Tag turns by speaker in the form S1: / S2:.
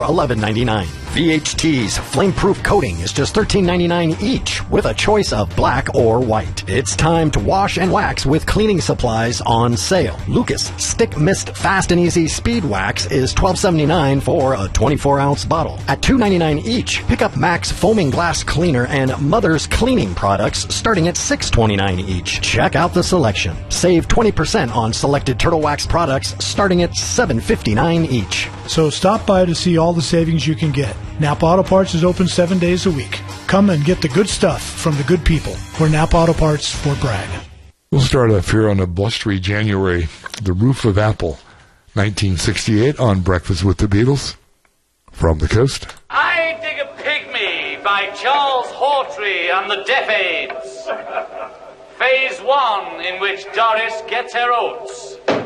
S1: $11.99. VHT's flame-proof coating is just $13.99 each with a choice of black or white. It's time to wash and wax with cleaning supplies on sale. Lucas Stick Mist Fast and Easy Speed Wax is $12.79 for a 24-ounce bottle. At $2.99 each, pick up Max Foaming Glass Cleaner and Mother's Cleaning products starting at $6.29 each. Check out the selection. Save 20% on selected Turtle Wax products starting at $7.59 each.
S2: So stop by to see all the savings you can get. Napa Auto Parts is open 7 days a week. Come and get the good stuff from the good people. We're Napa Auto Parts, Fort Bragg.
S3: We'll start off here on a blustery January. The Roof of Apple, 1968 on Breakfast with the Beatles. From the coast.
S4: I Dig a Pygmy by Charles Hawtrey and the Deaf Aids. Phase 1, in which Doris gets her oats.